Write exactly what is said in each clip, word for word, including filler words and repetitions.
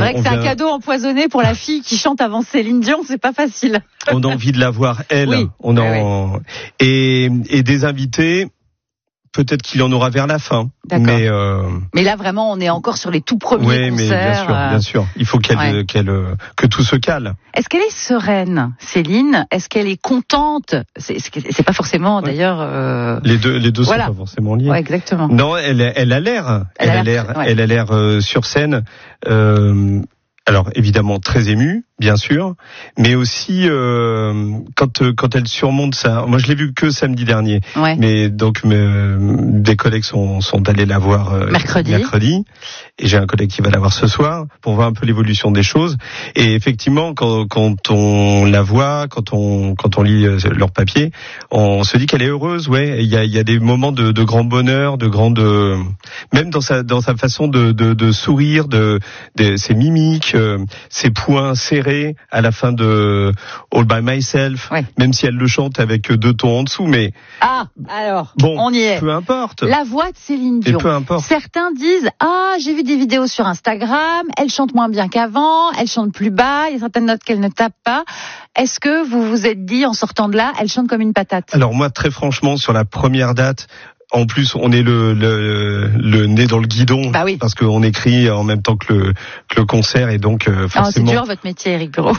vrai que on c'est vient... un cadeau empoisonné pour la fille qui chante avant Céline Dion, c'est pas facile. On a envie de la voir, elle. Oui. On oui, en... oui. Et, et des invités, peut-être qu'il en aura vers la fin. D'accord. Mais, euh... mais là, vraiment, on est encore sur les tout premiers ouais, concerts. mais bien sûr, euh... bien sûr. Il faut qu'elle, ouais. qu'elle, que tout se cale. Est-ce qu'elle est sereine, Céline? Est-ce qu'elle est contente? C'est, c'est pas forcément, ouais. d'ailleurs. Euh... Les deux, les deux voilà. sont pas forcément liés. Ouais, exactement. Non, elle, elle a l'air, elle, elle a l'air, ouais. elle a l'air euh, sur scène. Euh, alors évidemment très émue, bien sûr, mais aussi euh, quand quand elle surmonte ça. Moi, je l'ai vu que samedi dernier. Ouais. Mais donc mes, des collègues sont sont allés la voir euh, mercredi. mercredi, et j'ai un collègue qui va la voir ce soir pour voir un peu l'évolution des choses. Et effectivement, quand quand on la voit, quand on quand on lit leur papier, on se dit qu'elle est heureuse. Ouais, il y a il y a des moments de, de grand bonheur, de grande, même dans sa dans sa façon de de, de sourire, de, de ses mimiques. Euh, ses poings serrés à la fin de All by Myself, ouais. même si elle le chante avec deux tons en dessous, mais ah alors bon, on y est. Peu importe. La voix de Céline Dion. Et peu importe. Certains disent ah j'ai vu des vidéos sur Instagram, elle chante moins bien qu'avant, elle chante plus bas, il y a certaines notes qu'elle ne tape pas. Est-ce que vous vous êtes dit en sortant de là, elle chante comme une patate? Alors moi, très franchement, sur la première date. En plus, on est le, le, le nez dans le guidon, bah oui. parce qu'on écrit en même temps que le, que le concert, et donc euh, forcément. Oh, c'est dur votre métier, Éric Bureau.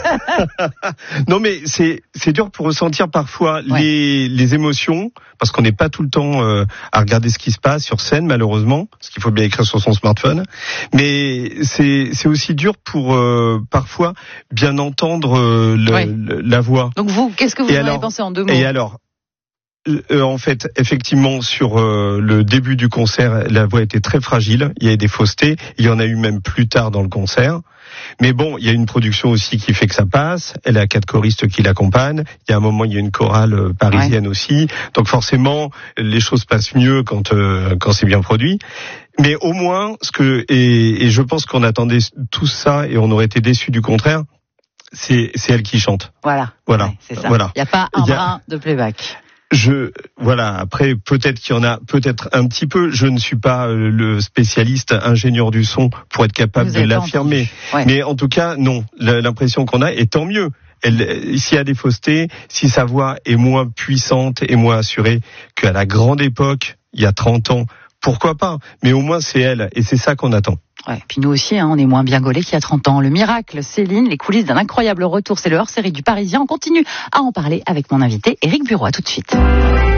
Non, mais c'est c'est dur pour ressentir parfois ouais. les les émotions, parce qu'on n'est pas tout le temps euh, à regarder ce qui se passe sur scène, malheureusement, parce qu'il faut bien écrire sur son smartphone. Mais c'est c'est aussi dur pour euh, parfois bien entendre euh, le, ouais. le, la voix. Donc vous, qu'est-ce que vous en avez pensé en deux mots? Et alors. Euh, en fait, effectivement, sur euh, le début du concert, la voix était très fragile. Il y avait des faussetés. Il y en a eu même plus tard dans le concert. Mais bon, il y a une production aussi qui fait que ça passe. Elle a quatre choristes qui l'accompagnent. Il y a un moment, il y a une chorale parisienne ouais. aussi. Donc forcément, les choses passent mieux quand euh, quand c'est bien produit. Mais au moins, ce que et, et je pense qu'on attendait tout ça et on aurait été déçus du contraire. C'est c'est elle qui chante. Voilà. Voilà. Ouais, c'est ça. Voilà. Il n'y a pas un a... brin de playback. Je voilà. Après, peut-être qu'il y en a, peut-être un petit peu. Je ne suis pas le spécialiste ingénieur du son pour être capable de l'affirmer. Ouais. Mais en tout cas, non. L'impression qu'on a, et tant mieux. Elle, s'il y a des faussetés, si sa voix est moins puissante et moins assurée qu'à la grande époque, il y a trente ans, pourquoi pas? Mais au moins c'est elle, et c'est ça qu'on attend. Ouais, puis nous aussi, hein, on est moins bien gaulés qu'il y a trente ans. Le miracle, Céline, les coulisses d'un incroyable retour, c'est le hors-série du Parisien. On continue à en parler avec mon invité, Éric Bureau. À tout de suite.